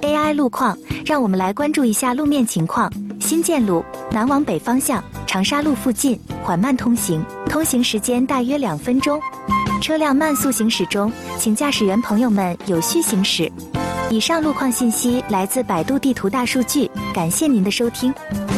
AI 路况，让我们来关注一下路面情况。新建路南往北方向，长沙路附近缓慢通行，通行时间大约2分钟。车辆慢速行驶中，请驾驶员朋友们有序行驶。以上路况信息来自百度地图大数据，感谢您的收听。